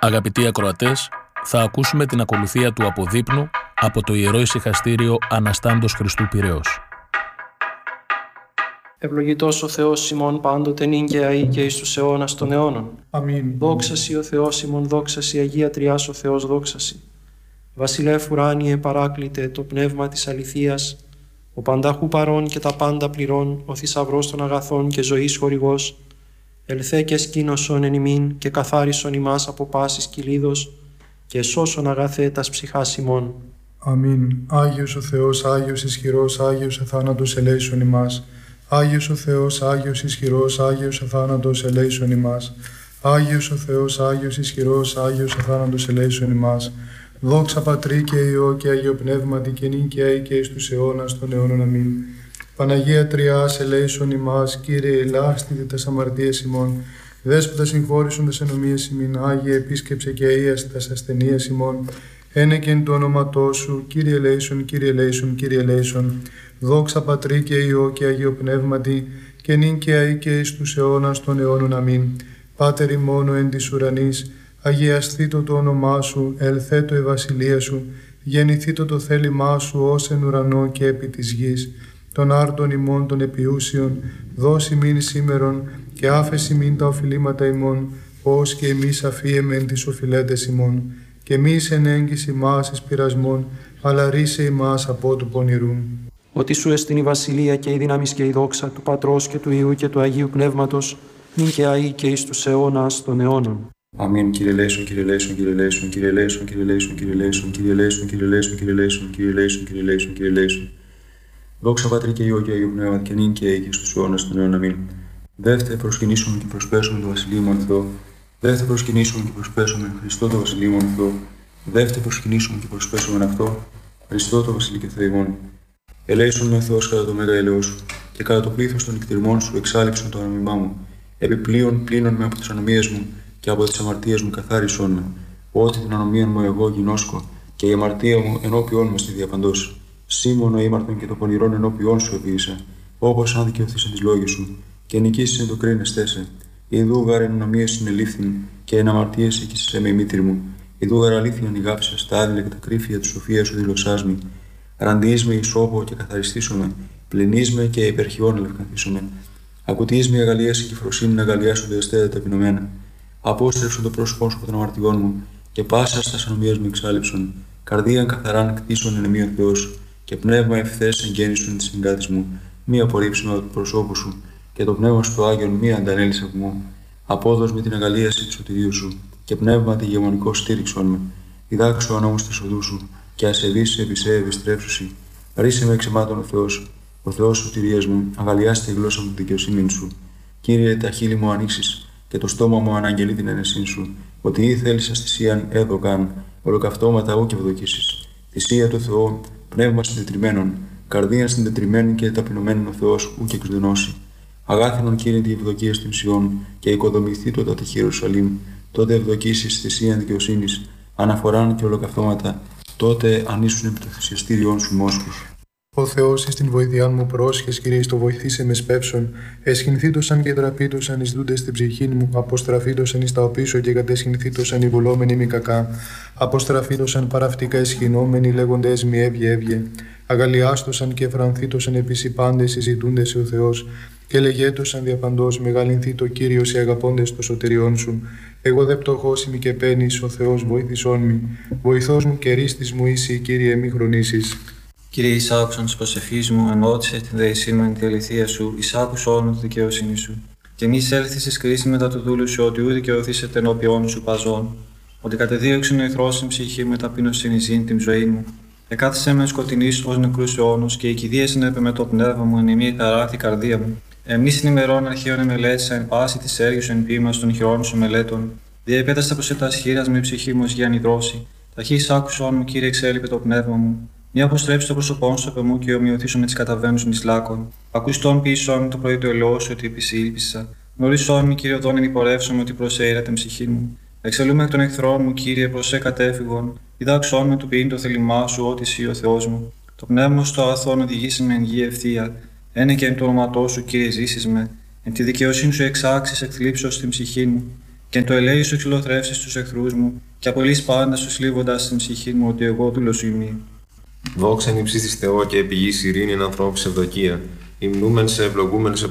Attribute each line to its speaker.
Speaker 1: Αγαπητοί ακροατές, θα ακούσουμε την ακολουθία του αποδείπνου από το Ιερό Ησυχαστήριο Αναστάντος Χριστού Πειραιώς.
Speaker 2: Ευλογητός ο Θεός ημών πάντοτε νυν και αεί και εις τους αιώνας των αιώνων.
Speaker 3: Αμήν.
Speaker 2: Δόξα σοι ο Θεός ημών, δόξα σοι Αγία Τριάς ο Θεός, δόξα σοι. Βασιλεύ ουράνιε παράκλητε το πνεύμα της αληθείας, ο πανταχού παρών και τα πάντα πληρών, ο θησαυρός των αγαθών και ζωής χορηγός, ελθέ και σκήνωσον εν ημίν και καθάρισον ημάς από πάσης κυλίδος και σώσον αγαθέ τας ψυχάς ημών.
Speaker 3: Αμήν. Άγιος ο Θεός, Άγιος ισχυρός, Άγιος αθάνατος ελέησον ημάς. Άγιος ο Θεός, Άγιος ισχυρός, Άγιος αθάνατος ελέησον ημάς. Άγιος ο Θεός, Άγιος ισχυρός, Άγιος αθάνατος ελέησον ημάς. Δόξα Πατρί και Υιό και Αγίο Πνεύματι και νυν και αεί και εις τους αιώνας των αιώνων. Αμήν. Παναγία Τριάς ελέησον ημάς, Κύριε ελάστητε τας αμαρτίες ημών. Δέσποτα συγχώρησον τας ενομίες ημίν, Άγιε επίσκεψε και αΐασε τας ασθενείας ημών. Ένεκεν το όνοματό σου, Κύριε ελέησον, Κύριε ελέησον, Κύριε ελέησον. Δόξα Πατρί και Υιό και Αγίο Πνεύματι και νυν και αεί και εις τους αιώνας των αιώνων. Αμήν. Πάτερ ημών εν της ουρανής, αγιασθήτω το όνομά σου, ελθέτω η βασιλεία σου, γεννηθήτω το θέλημά σου ως εν ουρανό και επί της γης. Των άρτων ημών των επιούσιων, δώσει μην σήμερον και άφεση μην τα οφειλήματα ημών, ως και εμείς αφίεμεν τις οφειλέτες ημών. Και μη εν έγκυς ημάς εις πειρασμών, αλλά ρίσε ημάς από του πονηρού.
Speaker 2: Ότι σου εστιν η βασιλεία και η δύναμις και η δόξα του Πατρός και του Υιού και του Αγίου Πνεύματος, νυν και αεί και εις τους αιώνας των αιώνων.
Speaker 4: Αμήν. Κύριε ελέησον, Κύριε ελέησον, Κύριε ελέησον, Κύριε ελέησον, Κύριε ελέησον, Κύριε ελέησον, Κύριε ελέησον, Κύριε ελέησον, Κύριε ελέησον, Κύριε ελέησον, Κύριε ελέησον, Κύριε ελέησον. Δόξα Πατρί και Υιό και Αγίου Πνεύματι και νυν και αεί και στους αιώνας των αιώνων. Αμήν. Δεύτε προσκυνήσουμε και προσπέσουμε το Βασιλείο ημών Θεό. Δεύτε προσκυνήσουμε και προσπέσουμε Χριστό το Βασιλείο ημών Θεό. Δεύτε προσκυνήσουμε και προσπέσουμε αυτό Χριστό το Βασιλείο και Θεό ημών. Ελέησον με Θεός κατά το μέγα ελαιό σου και κατά το πλήθος των νηκτηρμών σου εξάλειψον το ανομιμά μου. Επιπλέον πλύνον με από τις ανομίες μου και από τις αμαρτίες μου καθάρισον με. Ότι την ανομία μου εγώ γινώσκω και η αμαρτία μου ενώπιόν μου στη διαπαντός. Σήμωνο ήμαρτον και το πονηρόν ενώπιόν σου επίησα, όπως αν δικαιωθείς εν της λόγης σου, και νικήσεις εν το κρίνες τέσαι. Ιδού γάρ εν ανομίες συνελήφθην, και εν αμαρτίες εκείσαι με η μήτρη μου. Ιδού γάρ αλήθεια νιγάψα, στα άδειλα και τα κρύφια της σοφίας σου δηλωσάς με. Ραντιείς με ισόβο και καθαριστήσομαι, πλυνείς με και υπερχιών ελευκανθήσομαι. Ακουτείς με αγαλίαση και φροσύνη να αγαλιάσονται εστέτα ταπεινωμένα. Απόστρεψον το πρόσωπό σου από των αμαρτιών μου, και πάσα στα ανομίες μου εξάλειψον. Καρδίαν καθαράν κτίσον εν εμεί ο Θεός, και πνεύμα ευθές εγγέννησον τη συγκάτη μου. Μη απορρίψουμε από το προσώπου σου, και το πνεύμα σου το Άγιον μη αντανέλησε από μου. Απόδος με την αγαλίαση του σωτηρίου σου, και πνεύμα τη γεμονικό στήριξον με. Διδάξω ανώμους τη οδού σου, και ασεβείς επί σε ευιστρέψουσι. Ρίσε με εξαιμάτων ο Θεός σωτηρίας μου, αγαλιάστε η γλώσσα μου τη δικαιοσύνη σου. Κύριε, τα χείλη μου ανοίξεις, και το στόμα μου αναγγελεί την αίνεσή σου, ότι ή θέλησας θυσίαν έδωκαν, ολοκαυτώματα ού και ευδοκίσεις. Θυσία του Θεού, πνεύμα συντετριμένων, καρδία συντετριμένη και ταπεινωμένων ο Θεός ού και εξδενώσει. Αγάθινον Κύριε τη ευδοκία των Σιών, και οικοδομηθεί το τα τυχή Ιερουσαλήμ, τότε ευδοκίσεις θυσίαν δικαιοσύνης, αναφοράν και ολοκαυτώματα, τότε ανήσουν επί το θυσιαστήριόν σου μόσχους.
Speaker 3: Ο Θεός εις την βοήθειάν μου πρόσχες, Κύριε, στο βοηθήσε με σπεύσον. Εσχυνθήτωσαν και τραπήτωσαν εις δούντες στην ψυχή μου. Αποστραφήτωσαν εις τα οπίσω και κατεσχυνθήτωσαν οι βολόμενοι μη κακά. Αποστραφήτωσαν παραυτικά εσχυνόμενοι λέγοντες μη έβγε. Αγαλιάστωσαν και φρανθήτωσαν επίσης οι πάντες συζητούντες ο Θεός. Και λεγέτωσαν διαπαντός μεγαλυνθεί το Κύριος οι αγαπώντες το σωτηριών σου. Εγώ δε πτωχός ημι και πένης, ο Θεός βοήθησόν μη. Βοηθός μου και ρίστης μου είσαι, Κύριε, μη χρονίσεις.
Speaker 5: Κύριε, εισάκουσαν τη προσευχή μου, ενώτησε την δεησή μου εν τη αληθεία σου, εισάκουσον τη δικαιοσύνη σου. Και μη έλθει ει κρίση μετά του δούλου σου, ότι ούτε δικαιωθήσετε ενώπιον σου παζών. Ότι κατεδίωξε ο εχθρός στην ψυχή μου, ταπείνωσιν εις την ζωή μου. Εκάθισε με σκοτεινή ω νεκρού αιώνου, και η κηδεία συνέπε με το πνεύμα μου, εν ημί χαράχτη καρδία μου. Εμεί ημερών αρχαίων εμελέτησα εν πάση τη έργη σου εν ποίημα των χειρών σου μελέτων. Διεπέταστα προ τα σχήρα με ψυχή μου ω για νηδρώσει. Ταχύ εισάκουσον μου, Κύριε, εξέλιπε το πνεύμα μου. Μη αποστρέψει το πρόσωπό σου από μου και ομοιωθήσω με τι καταβαίνουν ει λάκων. Ακουστόν πίσω μου το πρωί το ελαιό σου ότι επισήλπισα. Γνωρίσόν μου, Κύριε, οδόν ενυπορεύσομαι ότι προσέειρα την ψυχή μου. Εξελούμε εκ των εχθρών μου, Κύριε, προσέ κατέφυγον. Διδάξόν με του ποιήν το θέλημά σου, ότι εσύ ο Θεός μου. Το πνεύμα στο αγαθόν οδηγήσει με εν γη ευθεία. Ένε και εν το όνοματό σου, Κύριε, ζήσει με. Εν τη δικαιοσύνη σου εξάξει εκθλίψεω στην ψυχή μου. Και εν το ελέη σου ξυλοθρεύσεις τους εχθρούς μου, και απολύς πάντα σου σλίβοντας στην ψυχή μου ότι εγώ δούλος σου ημί.
Speaker 6: Δόξα εν υψίστης Θεό και επί γης ειρήνη εν ανθρώπου ευδοκία. Υμνούμεν σε, ευλογούμεν σε,